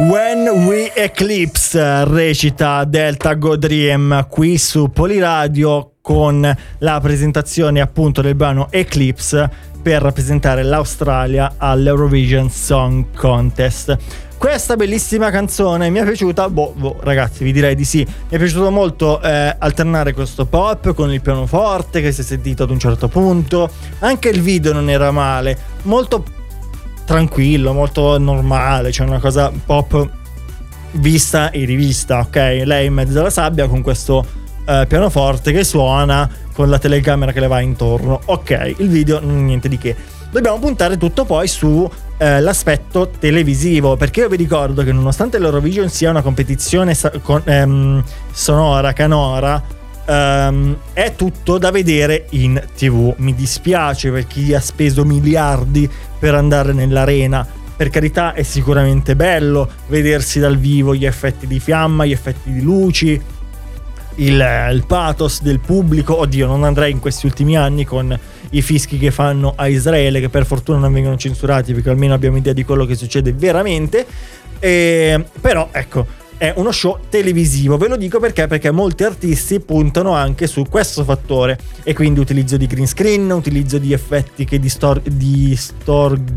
When We Eclipse, recita Delta Go Dream qui su Poliradio con la presentazione appunto del brano Eclipse per rappresentare l'Australia all'Eurovision Song Contest. Questa bellissima canzone mi è piaciuta, ragazzi, vi direi di sì. Mi è piaciuto molto alternare questo pop con il pianoforte che si è sentito ad un certo punto. Anche il video non era male, molto tranquillo, molto normale, cioè una cosa pop vista e rivista, ok? Lei in mezzo alla sabbia con questo pianoforte che suona con la telecamera che le va intorno, ok? Il video niente di che. Dobbiamo puntare tutto poi su l'aspetto televisivo, perché io vi ricordo che nonostante l'Eurovision sia una competizione sonora, canora, è tutto da vedere in TV. Mi dispiace per chi ha speso miliardi per andare nell'arena. Per carità, è sicuramente bello vedersi dal vivo gli effetti di fiamma, gli effetti di luci, il pathos del pubblico. Oddio, non andrei in questi ultimi anni con i fischi che fanno a Israele, che per fortuna non vengono censurati, perché almeno abbiamo idea di quello che succede veramente. Però ecco, è uno show televisivo, ve lo dico perché molti artisti puntano anche su questo fattore, e quindi utilizzo di green screen, utilizzo di effetti che distorcono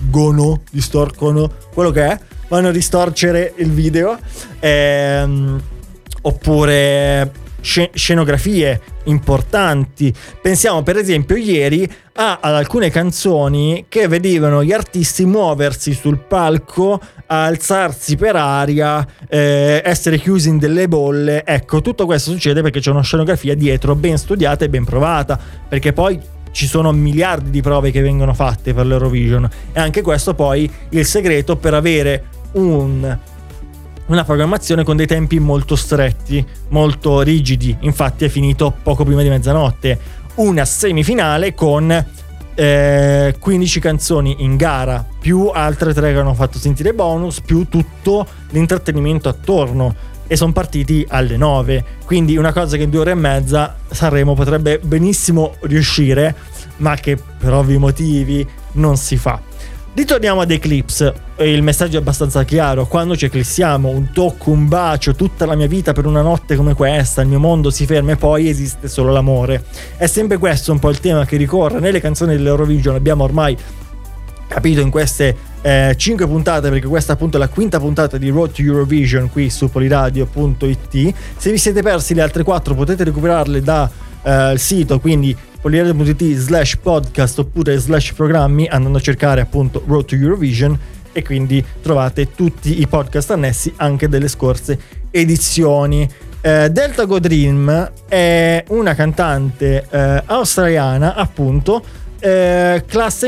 quello che è, vanno a distorcere il video, oppure scenografie importanti. Pensiamo per esempio ieri ad alcune canzoni che vedevano gli artisti muoversi sul palco, alzarsi per aria, essere chiusi in delle bolle. Ecco, tutto questo succede perché c'è una scenografia dietro ben studiata e ben provata, perché poi ci sono miliardi di prove che vengono fatte per l'Eurovision, e anche questo poi il segreto per avere una programmazione con dei tempi molto stretti, molto rigidi. Infatti è finito poco prima di mezzanotte una semifinale con 15 canzoni in gara, più altre 3 che hanno fatto sentire bonus, più tutto l'intrattenimento attorno, e sono partiti alle 9. Quindi una cosa che in 2 ore e mezza Sanremo potrebbe benissimo riuscire, ma che per ovvi motivi non si fa. Ritorniamo ad Eclipse. Il messaggio è abbastanza chiaro: quando ci eclissiamo, un tocco, un bacio, tutta la mia vita per una notte come questa, il mio mondo si ferma e poi esiste solo l'amore. È sempre questo un po' il tema che ricorre nelle canzoni dell'Eurovision. Abbiamo ormai capito in queste 5 puntate, perché questa appunto è la 5ª puntata di Road to Eurovision qui su poliradio.it. Se vi siete persi le altre 4 potete recuperarle da sito, quindi poliradio.it/podcast oppure /programmi, andando a cercare appunto Road to Eurovision, e quindi trovate tutti i podcast annessi anche delle scorse edizioni. Delta Go Dream è una cantante australiana, appunto, classe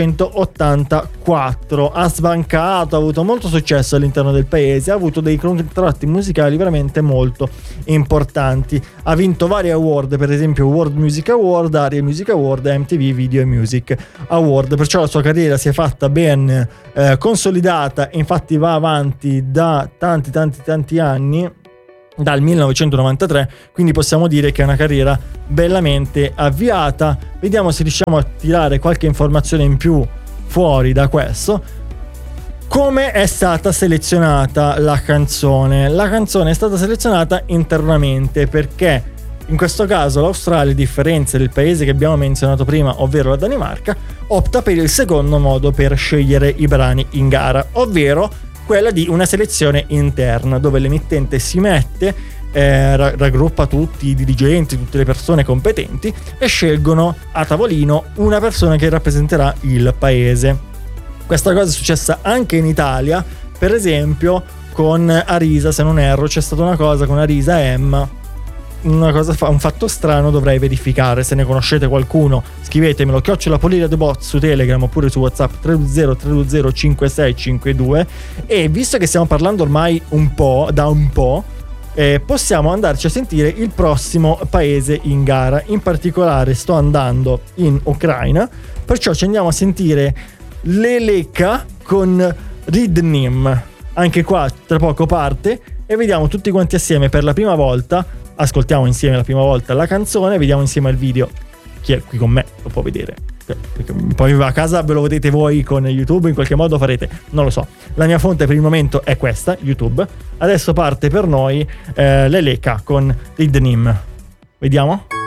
1984. Ha sbancato, ha avuto molto successo all'interno del paese, ha avuto dei contratti musicali veramente molto importanti, ha vinto vari award, per esempio World Music Award, Aria Music Award, MTV Video Music Award. Perciò la sua carriera si è fatta ben consolidata, e infatti va avanti da tanti anni, dal 1993, quindi possiamo dire che è una carriera bellamente avviata. Vediamo se riusciamo a tirare qualche informazione in più fuori da questo. Come è stata selezionata la canzone? La canzone è stata selezionata internamente, perché in questo caso l'Australia, a differenza del paese che abbiamo menzionato prima, ovvero la Danimarca, opta per il secondo modo per scegliere i brani in gara, ovvero quella di una selezione interna, dove l'emittente si mette, raggruppa tutti i dirigenti, tutte le persone competenti, e scelgono a tavolino una persona che rappresenterà il paese. Questa cosa è successa anche in Italia, per esempio con Arisa, se non erro, c'è stata una cosa con Arisa e Emma. Un fatto strano, dovrei verificare. Se ne conoscete qualcuno scrivetemelo, @poliradio su Telegram oppure su WhatsApp 320 5652. E visto che stiamo parlando ormai da un po', possiamo andarci a sentire il prossimo paese in gara. In particolare sto andando in Ucraina, perciò ci andiamo a sentire Leleka con Ridnim. Anche qua tra poco parte, e vediamo tutti quanti assieme per la prima volta. Ascoltiamo insieme la prima volta la canzone, vediamo insieme il video. Chi è qui con me lo può vedere. perché poi a casa ve lo vedete voi con YouTube, in qualche modo farete, non lo so. La mia fonte per il momento è questa, YouTube. Adesso parte per noi Leleka con Idnim. Vediamo.